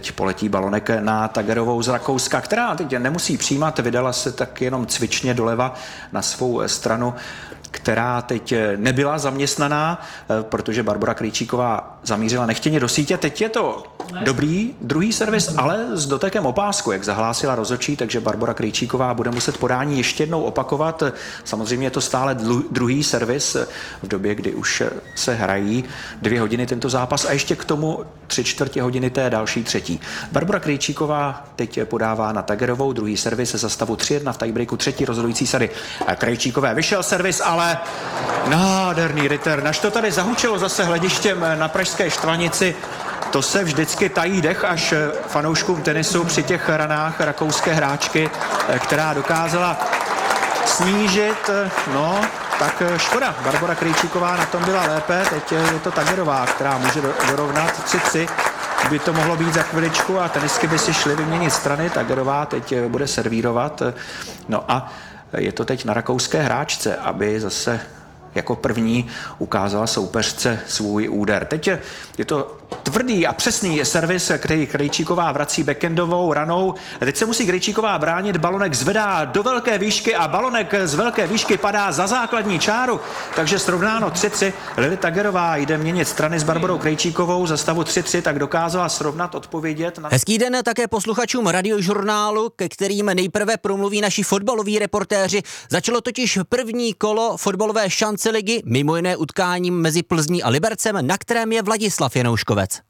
teď poletí balonek na Tagerovou z Rakouska, která teď nemusí přijímat, vydala se tak jenom cvičně doleva na svou stranu, která teď nebyla zaměstnaná, protože Barbora Krejčíková zamířila nechtěně do sítě. Teď je to dobrý druhý servis, ale s dotekem o pásku, jak zahlásila rozhodčí, takže Barbora Krejčíková bude muset podání ještě jednou opakovat. Samozřejmě je to stále druhý servis v době, kdy už se hrají 2 hodiny tento zápas a ještě k tomu 3/4 hodiny té další třetí. Barbora Krejčíková teď podává na Tagerovou, druhý servis za stavu 3-1 v tiebreaku, třetí rozhodující sady. Krejčíkové vyšel servis, ale nádherný Ritter. Naž to tady zahučelo zase hledištěm na pražské Štvanici. To se vždycky tají dech až fanouškům tenisu při těch ranách rakouské hráčky, která dokázala snížit, no, tak škoda. Barbora Krejčíková na tom byla lépe, teď je to Tagerová, která může dorovnat 3-3. By to mohlo být za chviličku a tenisky by si šly vyměnit strany. Tagerová teď bude servírovat. No a je to teď na rakouské hráčce, aby zase jako první ukázala soupeřce svůj úder. Teď je to tvrdý a přesný servis, který Krejčíková vrací backendovou ranou. Teď se musí Krejčíková bránit, balonek zvedá do velké výšky a balonek z velké výšky padá za základní čáru, takže srovnáno 3-3. Lily Tagerová jde měnit strany s Barborou Krejčíkovou za stavu 3-3, tak dokázala srovnat, odpovědět. Hezký den také posluchačům Radiožurnálu, ke kterým nejprve promluví naši fotbaloví reportéři. Začalo totiž první kolo fotbalové šance ligy, mimo jiné utkáním mezi Plzní a Libercem, na kterém je Vladislav Janouškovec.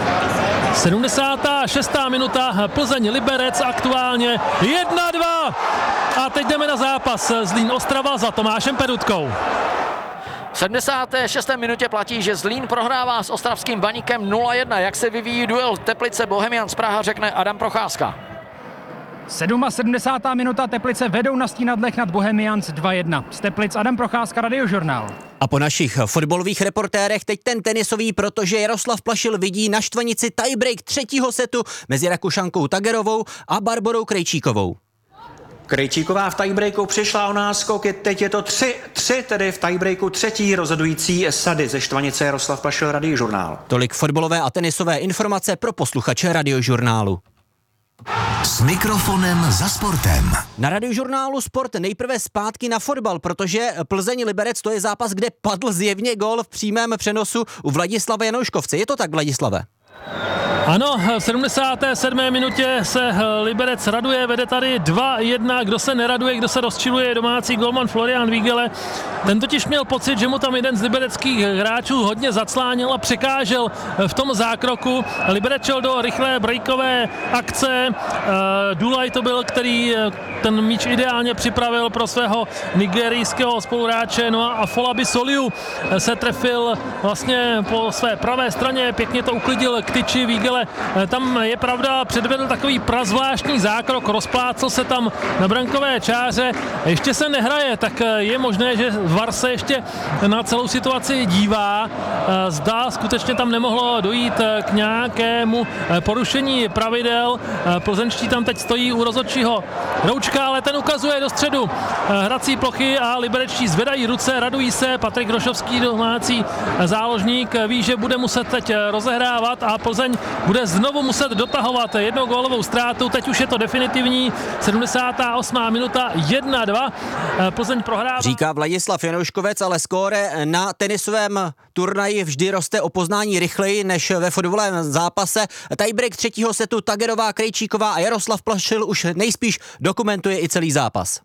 76. minuta, Plzeň Liberec aktuálně 1-2 a teď jdeme na zápas Zlín Ostrava za Tomášem Perutkou. V 76. minutě platí, že Zlín prohrává s ostravským Baníkem 0-1. Jak se vyvíjí duel Teplice Bohemians Praha, řekne Adam Procházka. 77. minuta, Teplice vedou na Stínadlech nad Bohemians 2-1. Z Teplic Adam Procházka, Radiožurnál. A po našich fotbalových reportérech teď ten tenisový, protože Jaroslav Plašil vidí na Štvanici tiebreak třetího setu mezi Rakušankou Tagerovou a Barborou Krejčíkovou. Krejčíková v tiebreaku přišla o náskok, teď je to 3-3, tedy v tiebreaku třetí rozhodující sady ze Štvanice. Jaroslav Plašil, Radiožurnál. Tolik fotbalové a tenisové informace pro posluchače Radiožurnálu. S mikrofonem za sportem. Na Radiožurnálu Sport nejprve zpátky na fotbal, protože Plzeň Liberec, to je zápas, kde padl zjevně gól v přímém přenosu u Vladislava Janouškovce. Je to tak, Vladislave? Ano, v 77. minutě se Liberec raduje, vede tady 2-1, kdo se neraduje, kdo se rozčiluje, domácí golman Florian Vígele. Ten totiž měl pocit, že mu tam jeden z libereckých hráčů hodně zaclánil a překážel v tom zákroku. Liberec šel do rychlé breakové akce, Dulaj to byl, který ten míč ideálně připravil pro svého nigerijského spoluhráče, no a Afolabi Soliu se trefil vlastně po své pravé straně, pěkně to uklidil k tyči. Vígele tam je pravda, předvedl takový prazvláštní zákrok, rozplácl se tam na brankové čáře, ještě se nehraje, tak je možné, že VAR se ještě na celou situaci dívá, zdá skutečně tam nemohlo dojít k nějakému porušení pravidel. Plzeňští tam teď stojí u rozhodčího Roučka, ale ten ukazuje do středu hrací plochy a liberečtí zvedají ruce, radují se. Patrik Rošovský, domácí záložník, ví, že bude muset teď rozehrávat a Plzeň bude znovu muset dotahovat jednogólovou ztrátu. Teď už je to definitivní. 78. minuta 1-2. Plzeň prohrává. Říká Vladislav Janouškovec, ale skóre na tenisovém turnaji vždy roste o poznání rychleji než ve fotbalovém zápase. Tiebreak třetího setu Tagerová, Krejčíková a Jaroslav Plašil už nejspíš dokumentuje i celý zápas.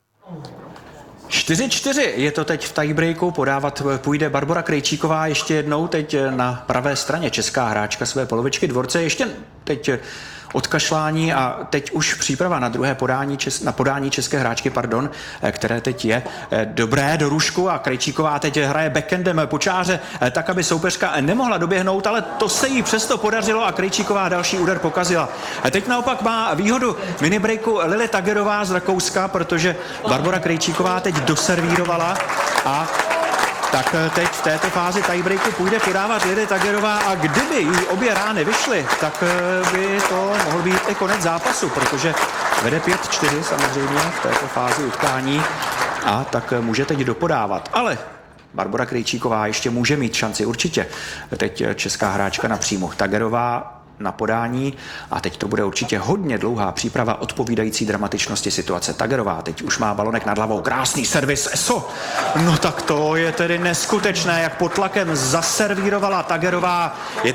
4-4 je to teď v tiebreaku, podávat půjde Barbora Krejčíková ještě jednou, teď na pravé straně česká hráčka své polovičky dvorce, ještě teď odkašlání a teď už příprava na druhé podání české hráčky, které teď je dobré do růžku a Krejčíková teď hraje backendem po čáře, tak, aby soupeřka nemohla doběhnout, ale to se jí přesto podařilo a Krejčíková další úder pokazila. Teď naopak má výhodu minibreaku Lily Tagerová z Rakouska, protože Barbora Krejčíková teď doservírovala a tak teď v této fázi tiebreaku půjde podávat Lily Tagerová a kdyby jí obě rány vyšly, tak by to mohl být i konec zápasu, protože vede 5-4 samozřejmě v této fázi utkání a tak může teď dopodávat. Ale Barbora Krejčíková ještě může mít šanci určitě. Teď česká hráčka na příjmu. Tagerová na podání a teď to bude určitě hodně dlouhá příprava odpovídající dramatičnosti situace. Tagerová teď už má balonek nad hlavou, krásný servis Eso. No tak to je tedy neskutečné, jak pod tlakem zaservírovala Tagerová. Je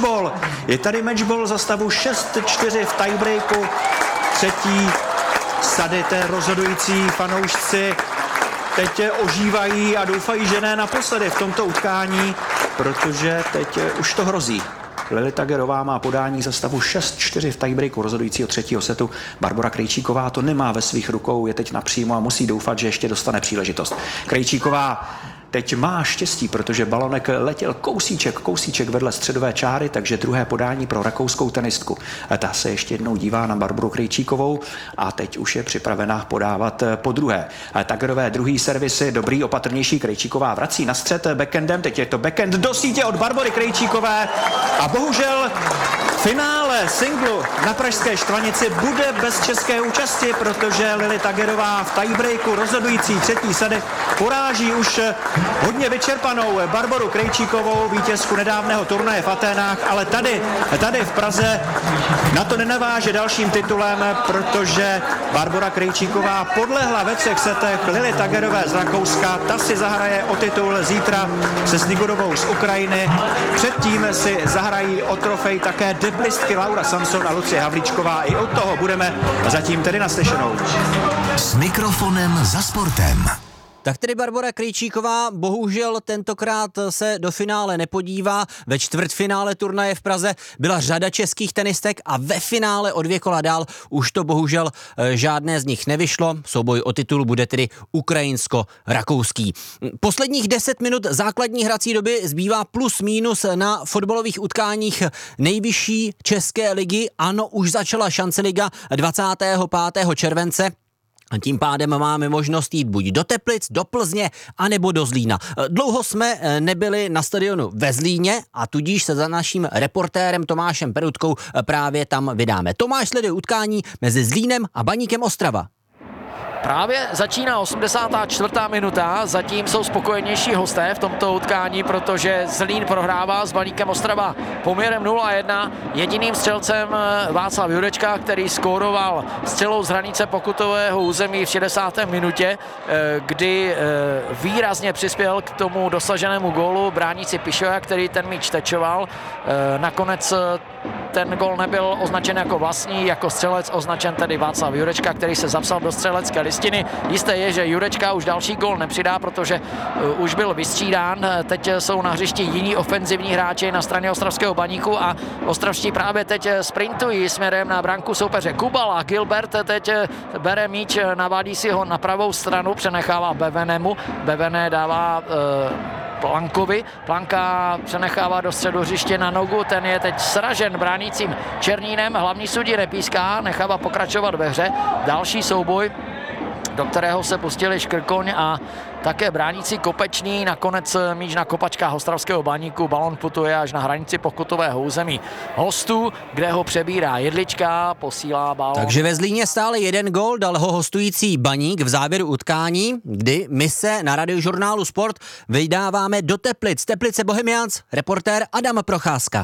tady matchball za stavu 6-4 v tiebreaku. Třetí sady té rozhodující, fanoušci teď ožívají a doufají, že ne naposledy v tomto utkání, protože teď už to hrozí. Lily Tagerová má podání za stavu 6-4 v tiebreaku rozhodujícího třetího setu. Barbora Krejčíková to nemá ve svých rukou, je teď napřímo a musí doufat, že ještě dostane příležitost. Krejčíková teď má štěstí, protože balonek letěl kousíček vedle středové čáry, takže druhé podání pro rakouskou tenistku. Ta se ještě jednou dívá na Barboru Krejčíkovou a teď už je připravena podávat po druhé. Tagerové druhý servisy, dobrý, opatrnější, Krejčíková vrací na střed backendem, teď je to backhand do sítě od Barbory Krejčíkové a bohužel finále singlu na pražské Štvanici bude bez české účasti, protože Lily Tagerová v tiebreaku rozhodující třetí sady poráží už hodně vyčerpanou Barboru Krejčíkovou, vítězku nedávného turnaje v Aténách, ale tady v Praze na to nenaváže dalším titulem, protože Barbora Krejčíková podlehla ve 3 setech Lily Tagerové z Rakouska. Ta si zahraje o titul zítra se Snigodovou z Ukrajiny. Předtím si zahrají o trofej také deblistky Laura Samson a Lucie Havlíčková. I od toho budeme zatím tedy naslyšenou. S mikrofonem za sportem. Tak tedy Barbora Krejčíková bohužel tentokrát se do finále nepodívá. Ve čtvrtfinále turnaje v Praze byla řada českých tenistek a ve finále o 2 kola dál už to bohužel žádné z nich nevyšlo. Souboj o titul bude tedy ukrajinsko-rakouský. Posledních 10 minut základní hrací doby zbývá plus minus na fotbalových utkáních nejvyšší české ligy. Ano, už začala Šanceliga 25. července. A tím pádem máme možnost jít buď do Teplic, do Plzně, anebo do Zlína. Dlouho jsme nebyli na stadionu ve Zlíně a tudíž se za naším reportérem Tomášem Perutkou právě tam vydáme. Tomáš sleduje utkání mezi Zlínem a Baníkem Ostrava. Právě začíná 84. minuta, zatím jsou spokojenější hosté v tomto utkání, protože Zlín prohrává s Baníkem Ostrava poměrem 0-1. Jediným střelcem Václav Jurečka, který skóroval střelou z hranice pokutového území v 60. minutě, kdy výrazně přispěl k tomu dosaženému gólu bránící Pišoja, který ten míč tečoval. Nakonec ten gól nebyl označen jako vlastní, jako střelec označen tedy Václav Jurečka, který se zapsal do střelecké listiny. Jisté je, že Jurečka už další gól nepřidá, protože už byl vystřídán. Teď jsou na hřišti jiní ofenzivní hráči na straně ostravského Baníku a ostravští právě teď sprintují směrem na branku soupeře. Kubala, Gilbert teď bere míč, navádí si ho na pravou stranu, přenechává Bevenemu. Bevene dává Plankovi. Planka přenechává do středu hřiště na nogu, ten je teď sražen bránícím Černínem, hlavní sudí nepíská, nechává pokračovat ve hře. Další souboj, do kterého se pustili Škrkoň a také bránící Kopečný, nakonec míč na kopačkách ostravského Baníku, balon putuje až na hranici pokutového území hostů, kde ho přebírá Jedlička, posílá balon. Takže ve Zlíně stále jeden gól, dal ho hostující Baník v závěru utkání, kdy my se na Radiožurnálu Sport vydáváme do Teplic. Teplice Bohemians, reportér Adam Procházka.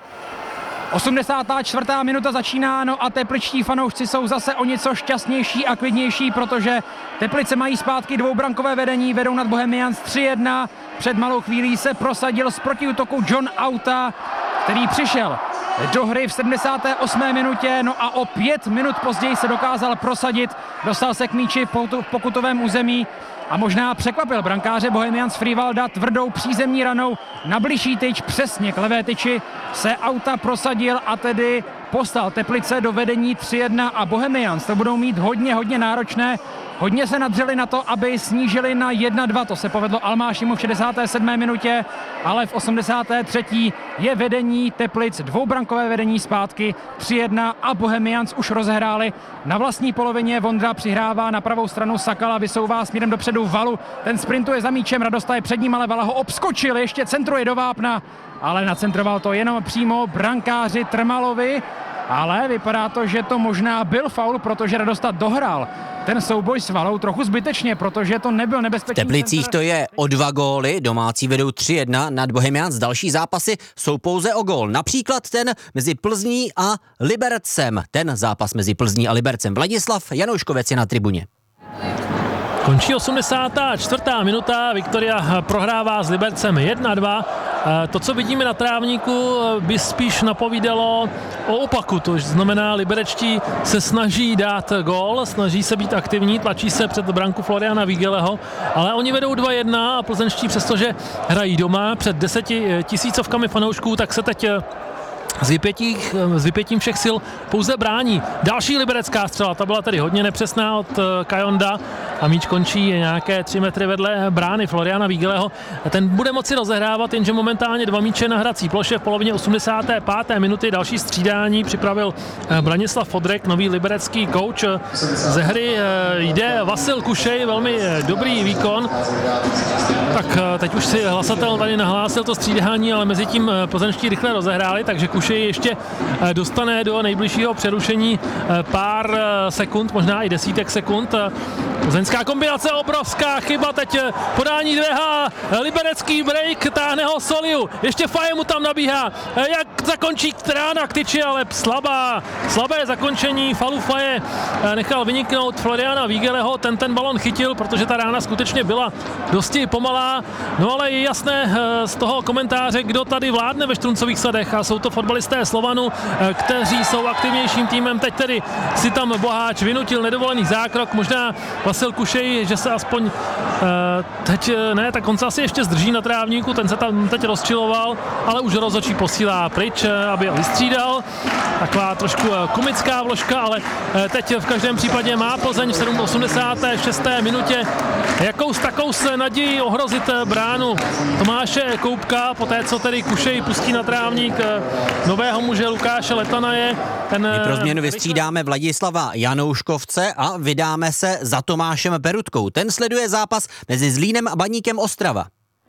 84. minuta začíná, no a tepličtí fanoušci jsou zase o něco šťastnější a klidnější, protože Teplice mají zpátky dvoubrankové vedení, vedou nad Bohemians 3-1. Před malou chvílí se prosadil z protiútoku John Auta, který přišel do hry v 78. minutě, no a o 5 minut později se dokázal prosadit, dostal se k míči v pokutovém území a možná překvapil brankáře Bohemians Frivalda tvrdou přízemní ranou na bližší tyč, přesně k levé tyči se Auta prosadil a tedy poslal Teplice do vedení 3-1 a Bohemians to budou mít hodně náročné. Hodně se nadřeli na to, aby snížili na 1-2, to se povedlo Almášimu v 67. minutě, ale v 83. je vedení Teplic, dvoubrankové vedení zpátky 3-1 a Bohemians už rozehráli na vlastní polovině. Vondra přihrává na pravou stranu, Sakala vysouvá směrem dopředu Valu, ten sprintuje za míčem, Radosta je před ním, ale Vala ho obskočil, ještě centruje do vápna, ale nacentroval to jenom přímo brankáři Trmalovi. ale vypadá to, že to možná byl faul, protože Radosta dohrál ten souboj s Valou trochu zbytečně, protože to nebyl nebezpečný. V Teplicích to je o 2 góly, domácí vedou 3-1 nad Bohemians, další zápasy jsou pouze o gól. Například ten mezi Plzní a Libercem. Ten zápas mezi Plzní a Libercem. Vladislav Janouškovec je na tribuně. Končí 84. minuta, Viktoria prohrává s Libercem 1-2. To, co vidíme na trávníku, by spíš napovídalo o opaku. To znamená, liberečtí se snaží dát gól, snaží se být aktivní, tlačí se před branku Floriana Vigeleho, ale oni vedou 2-1 a plzeňští, přestože hrají doma před 10 000 fanoušků, tak se teď s vypětím všech sil pouze brání. Další liberecká střela, ta byla tedy hodně nepřesná od Kajonda a míč končí nějaké 3 metry vedle brány Floriana Vigeleho. Ten bude moci rozehrávat, jenže momentálně 2 míče na hrací ploše v polovině 85. minuty. Další střídání připravil Branislav Fodrek, nový liberecký kouč. Ze hry jde Vasil Kušej, velmi dobrý výkon. Tak teď už si hlasatel tady nahlásil to střídání, ale mezi tím plzeňští rychle rozehráli, takže Kušej ještě dostane do nejbližšího přerušení pár sekund, možná i desítek sekund. Plzeňská kombinace, obrovská chyba, teď podání 2H, liberecký break, táhne ho Soliu, ještě Faje mu tam nabíhá, jak zakončí rána k tyči, ale slabé zakončení, Falu Faje nechal vyniknout Floriana Vigeleho, ten balon chytil, protože ta rána skutečně byla dosti pomalá, no ale je jasné z toho komentáře, kdo tady vládne ve Štruncových sadech a jsou to fotbalisté Slovanu, kteří jsou aktivnějším týmem, teď tedy si tam Boháč vynutil nedovolený zákrok, možná Vasil Kušej, že se aspoň teď ne, tak on se asi ještě zdrží na trávníku, ten se tam teď rozčiloval, ale už rozhodčí posílá pryč, aby vystřídal. Taková trošku komická vložka, ale teď v každém případě má Plzeň v 86. minutě jakous naději ohrozit bránu Tomáše Koupka, poté co tedy Kušej pustí na trávník nového muže Lukáše Letanaje. My pro změnu vystřídáme Vladislava Janouškovce a vydáme se za Tomášem Perutkou. Ten sleduje zápas mezi Zlínem a Baníkem Ostrava.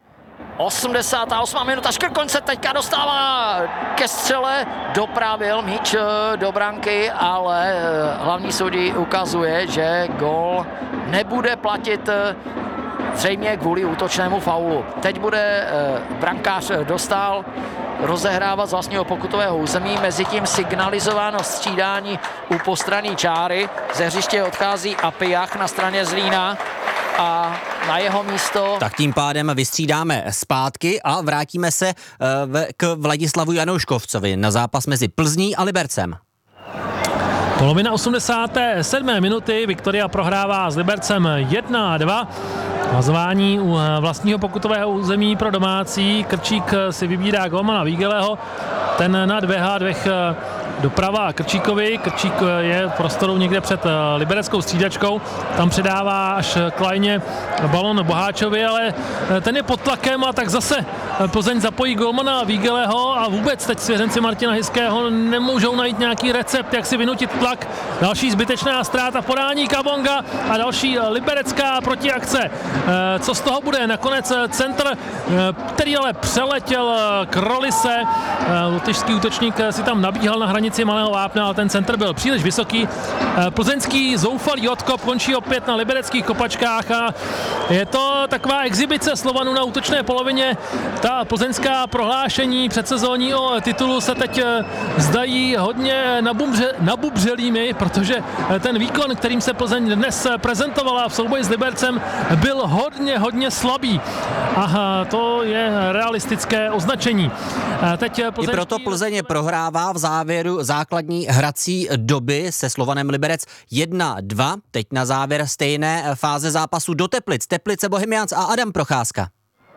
88. minuta, Škrkoň se teďka dostává ke střele, dopravil míč do branky, ale hlavní soudí ukazuje, že gól nebude platit zřejmě kvůli útočnému faulu. Teď bude brankář Dostál rozehrávat z vlastního pokutového území, mezitím signalizováno střídání u postranní čáry. Ze hřiště odchází Apijach na straně Zlína a na jeho místo... Tak tím pádem vystřídáme zpátky a vrátíme se k Vladislavu Janouškovcovi na zápas mezi Plzní a Libercem. Polovina 87. minuty, Viktoria prohrává s Libercem 1-2. Vazování u vlastního pokutového území pro domácí. Krčík si vybírá golmana Vigeleho, ten na 2H doprava Krčíkovi. Krčík je v prostoru někde před libereckou střídačkou. Tam předává až Klajně balon Boháčovi, ale ten je pod tlakem a tak zase Plzeň zapojí golmana Vigeleho a vůbec teď svěřenci Martina Hyského nemůžou najít nějaký recept, jak si vynutit tlak. Další zbytečná ztráta v podání Kabonga a další liberecká protiakce. Co z toho bude? Nakonec centr, který ale přeletěl Krolise. Lotyšský útočník si tam nabíhal na hranici malého vápna, ale ten centr byl příliš vysoký. Plzeňský zoufalý odkop končí opět na libereckých kopačkách a je to taková exibice Slovanu na útočné polovině. Ta plzeňská prohlášení předsezónní o titulu se teď zdají hodně nabubřelými, protože ten výkon, kterým se Plzeň dnes prezentovala v souboji s Libercem, byl hodně slabý. Aha, to je realistické označení. Teď I proto Plzeň prohrává v závěru základní hrací doby se Slovanem Liberec 1-2. Teď na závěr stejné fáze zápasu do Teplic. Teplice Bohemians a Adam Procházka.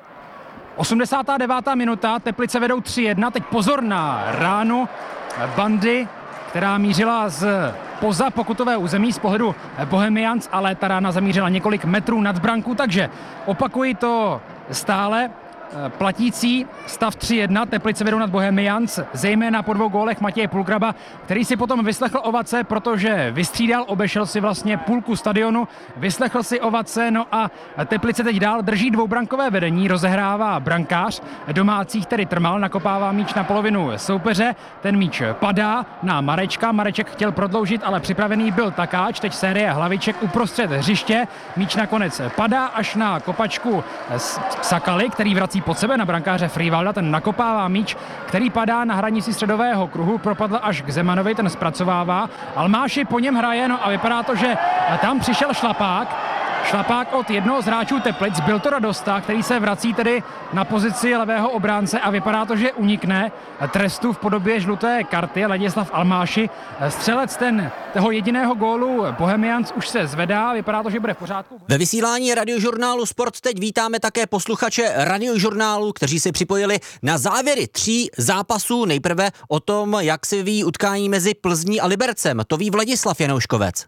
89. minuta, Teplice vedou 3-1, teď pozor na ránu bandy, která mířila poza pokutové území z pohledu Bohemians, ale ta rána zamířila několik metrů nad branku, takže opakuji to stále. platící stav 3-1, Teplice vedou nad Bohemians, zejména po 2 gólech Matěje Pulkraba, který si potom vyslechl ovace, protože vystřídal, obešel si vlastně půlku stadionu, vyslechl si ovace, no a Teplice teď dál drží dvoubrankové vedení, rozehrává brankář domácích, tedy Trmal, nakopává míč na polovinu soupeře, ten míč padá na Marečka, Mareček chtěl prodloužit, ale připravený byl Takáč, teď série hlaviček uprostřed hřiště, míč nakonec padá až na kopačku Sakaly, který vrací pod sebe na brankáře Frivalda, ten nakopává míč, který padá na hranici středového kruhu, propadl až k Zemanovi, ten zpracovává, Almáši po něm hraje, no a vypadá to, že tam přišel Šlapák od jednoho z hráčů Teplic, byl to Radosta, který se vrací tedy na pozici levého obránce a vypadá to, že unikne trestu v podobě žluté karty. Ladislav Almáši, střelec toho jediného gólu Bohemians už se zvedá, vypadá to, že bude v pořádku. Ve vysílání Radiožurnálu Sport teď vítáme také posluchače Radiožurnálu, kteří se připojili na závěry 3 zápasů. Nejprve o tom, jak se vyvíjí utkání mezi Plzní a Libercem. To ví Vladislav Janouškovec.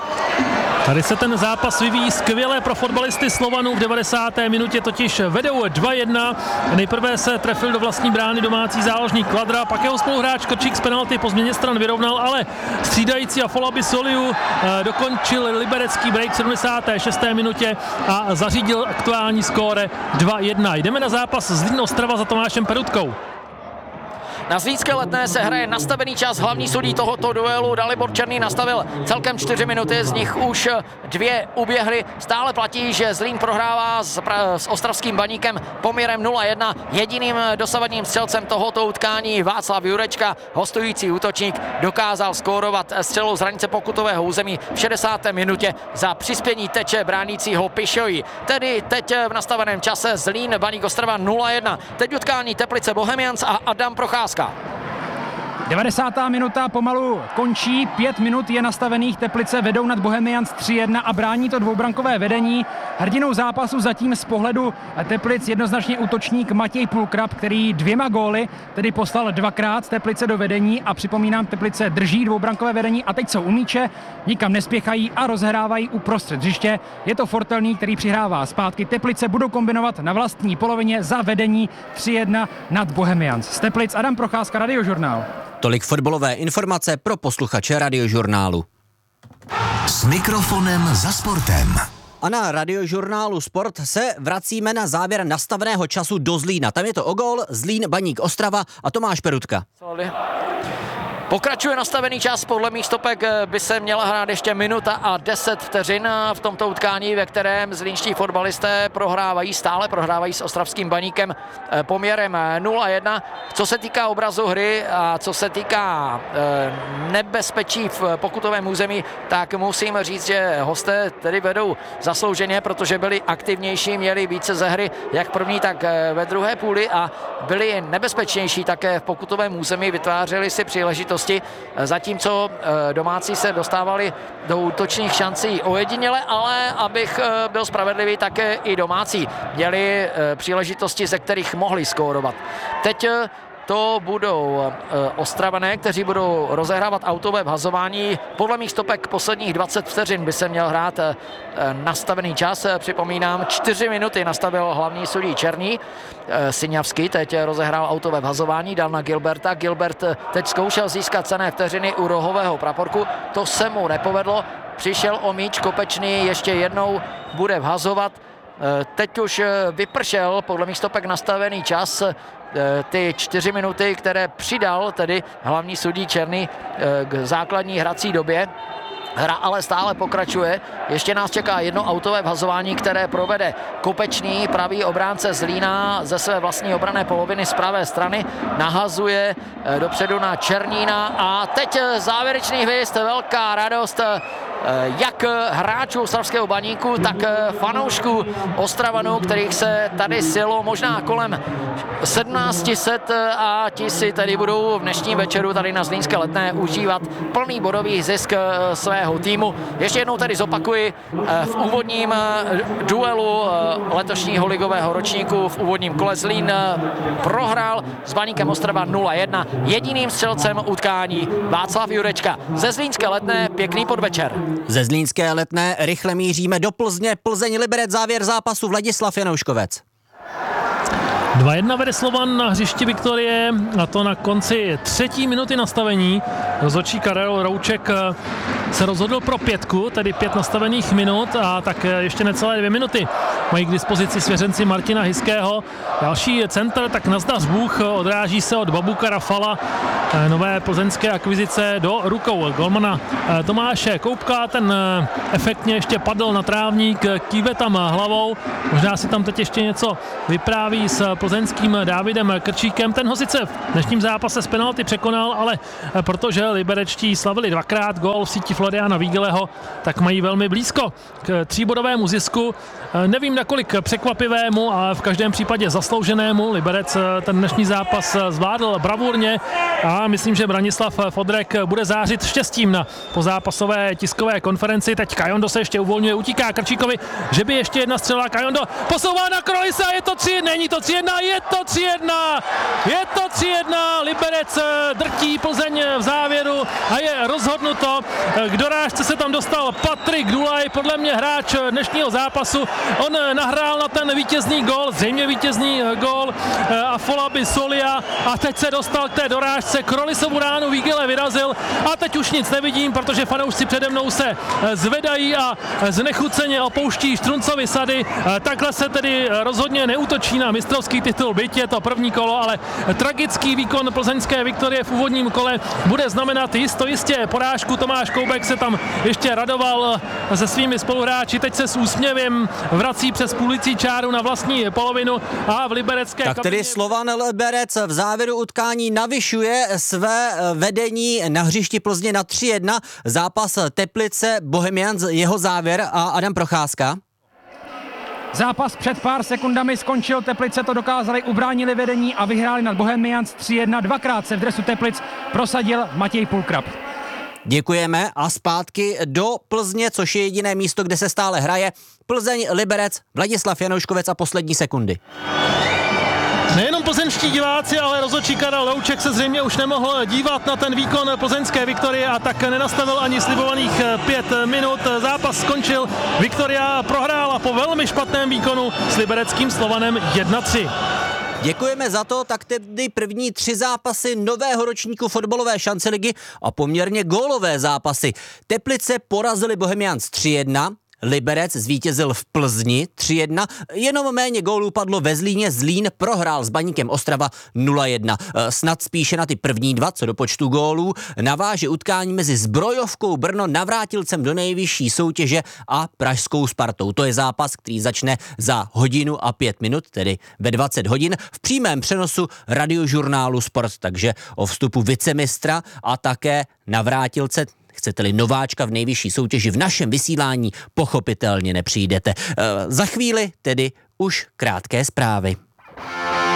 Tady se ten zápas vyvíjí skvěle pro fotbalisty Slovanů. V 90. minutě totiž vedou 2-1. Nejprve se trefil do vlastní brány domácí záložník Kvadra, pak jeho spoluhráč Krčík z penalty po změně stran vyrovnal, ale střídající Afolabi Soliu dokončil liberecký break v 76. minutě a zařídil aktuální skóre 2-1. Jdeme na zápas Zlín Ostrava za Tomášem Perutkou. Na zlínské Letné se hraje nastavený čas, hlavní sudí tohoto duelu Dalibor Černý nastavil celkem 4 minuty, z nich už 2 uběhly. Stále platí, že Zlín prohrává s ostravským Baníkem poměrem 0-1. Jediným dosavadním střelcem tohoto utkání Václav Jurečka, hostující útočník, dokázal skórovat střelou z hranice pokutového území v 60. minutě za přispění Teče bránícího Pišoji. Tedy teď v nastaveném čase Zlín Baník Ostrava 0-1. Teď utkání Teplice Bohemians a Adam Procházka. 90. minuta pomalu končí, 5 minut je nastavených, Teplice vedou nad Bohemians 3-1 a brání to dvoubrankové vedení. Hrdinou zápasu zatím z pohledu Teplic jednoznačně útočník Matěj Pulkrab, který 2 góly tedy poslal 2krát Teplice do vedení a připomínám, Teplice drží dvoubrankové vedení a teď jsou u míče, nikam nespěchají a rozhrávají uprostřed hřiště. Je to Fortelný, který přihrává zpátky. Teplice budou kombinovat na vlastní polovině za vedení 3-1 nad Bohemians. Z Teplic Adam Procházka, Radiožurnál. Tolik fotbalové informace pro posluchače Radiožurnálu. S mikrofonem za sportem. A na Radiožurnálu Sport se vracíme na závěr nastaveného času do Zlína. Tam je to o gól Zlín Baník Ostrava a Tomáš Perutka. Pokračuje nastavený čas, podle mých stopek by se měla hrát ještě minuta a 10 vteřin v tomto utkání, ve kterém zlínští fotbalisté stále prohrávají s ostravským Baníkem poměrem 0-1. Co se týká obrazu hry a co se týká nebezpečí v pokutovém území, tak musím říct, že hosté tedy vedou zaslouženě, protože byli aktivnější, měli více ze hry jak v první, tak ve druhé půli a byli nebezpečnější také v pokutovém území, vytvářeli si příležitosti, zatímco domácí se dostávali do útočných šancí ojediněle, ale abych byl spravedlivý, také i domácí měli příležitosti, ze kterých mohli skórovat. Teď to budou Ostravané, kteří budou rozehrávat autové vhazování. Podle mých stopek posledních 20 vteřin by se měl hrát nastavený čas. Připomínám, 4 minuty nastavil hlavní sudí Černý. Siňavský teď rozehrál autové vhazování, dal na Gilberta. Gilbert teď zkoušel získat cenné vteřiny u rohového praporku. To se mu nepovedlo. Přišel o míč, Kopečný ještě jednou bude vhazovat. Teď už vypršel podle mých stopek nastavený čas, ty 4 minuty, které přidal tedy hlavní sudí Černý k základní hrací době. Hra ale stále pokračuje, ještě nás čeká jedno autové vhazování, které provede Kopečný, pravý obránce Zlína ze své vlastní obranné poloviny z pravé strany, nahazuje dopředu na Černína a teď závěrečný hvist, velká radost jak hráčů ostravského Baníku, tak fanoušků Ostravanů, kterých se tady sjelo možná kolem 1700 a ti si tady budou v dnešním večeru tady na Zlínské Letné užívat plný bodový zisk svého týmu. Ještě jednou tady zopakuji, v úvodním duelu letošního ligového ročníku v úvodním kole Zlín prohrál s Baníkem Ostrava 0-1. Jediným střelcem utkání Václav Jurečka. Ze Zlínské Letné pěkný podvečer. Ze Zlínské Letné rychle míříme do Plzně. Plzeň Liberec, závěr zápasu Vladislav Janouškovec. 2-1 vede Slovan na hřišti Viktorie, a to na konci 3. minuty nastavení. Rozhodčí Karel Rouček se rozhodl pro 5, tedy 5 nastavených minut, a tak ještě necelé 2 minuty mají k dispozici svěřenci Martina Hyského. Další centr, tak nazdař Bůh, odráží se od Babuka Rafala, nové plzeňské akvizice do rukou golmana Tomáše Koupka. Ten efektně ještě padl na trávník, kýve tam hlavou, možná si tam teď ještě něco vypráví s plzeňským Dávidem Krčíkem. Ten ho sice v dnešním zápase z penalty překonal, ale protože liberečtí slavili 2krát gól v síti Floriana Vígeleho, tak mají velmi blízko k 3bodovému zisku. Nevím, nakolik překvapivému, ale v každém případě zaslouženému. Liberec ten dnešní zápas zvládl bravurně a myslím, že Branislav Fodrek bude zářit štěstím na pozápasové tiskové konferenci. Teď Kajondo se ještě uvolňuje, utíká Krčíkovi, že by ještě jedna střela. Kajondo posouvá na Krolise, je to 3, není to 3-1, je to 3-1, je to 3-1, Liberec drtí Plzeň v závěru a je rozhodnuto. K dorážce se tam dostal Patrik Dulaj, podle mě hráč dnešního zápasu. On nahrál na ten vítězný gól, zřejmě vítězný gól Afolabi Solia, a teď se dostal k té dorážce, Krolisovu ránu Vígele vyrazil a teď už nic nevidím, protože fanoušci přede mnou se zvedají a znechuceně opouští Štruncovy sady. Takhle se tedy rozhodně neútočí na mistrovský titul, byť je to první kolo, ale tragický výkon plzeňské Viktorie v úvodním kole bude znamenat jistě porážku. Tomáš Koubek se tam ještě radoval se svými spoluhráči, teď se s úsměvem vrací přes půlicí čáru na vlastní polovinu a v liberecké tak tedy Slovan Liberec v závěru utkání navyšuje své vedení na hřišti Plzně na 3-1. Zápas Teplice Bohemians, jeho závěr a Adam Procházka. Zápas před pár sekundami skončil, Teplice to dokázali, ubránili vedení a vyhráli nad Bohemians 3-1. Dvakrát se v dresu Teplic prosadil Matěj Pulkrab. Děkujeme a zpátky do Plzně, což je jediné místo, kde se stále hraje. Plzeň, Liberec, Vladislav Janouškovec a poslední sekundy. Nejenom plzeňští diváci, ale rozhodčí Karel Rouček se zřejmě už nemohl dívat na ten výkon plzeňské Viktorie a tak nenastavil ani slibovaných 5 minut. Zápas skončil, Viktoria prohrála po velmi špatném výkonu s libereckým Slovanem 1-3. Děkujeme za to, tak tedy první 3 zápasy nového ročníku fotbalové šance ligy a poměrně gólové zápasy. Teplice porazili Bohemians 3-1, Liberec zvítězil v Plzni 3-1, jenom méně gólů padlo ve Zlíně, Zlín prohrál s Baníkem Ostrava 0-1. Snad spíše na ty první 2, co do počtu gólů, naváže utkání mezi Zbrojovkou Brno, navrátilcem do nejvyšší soutěže, a pražskou Spartou. To je zápas, který začne za 1:05, tedy ve 20 hodin v přímém přenosu radiožurnálu Sport, takže o vstupu vicemistra a také navrátilce, chcete-li nováčka v nejvyšší soutěži, v našem vysílání pochopitelně nepřijdete. Za chvíli tedy už krátké zprávy.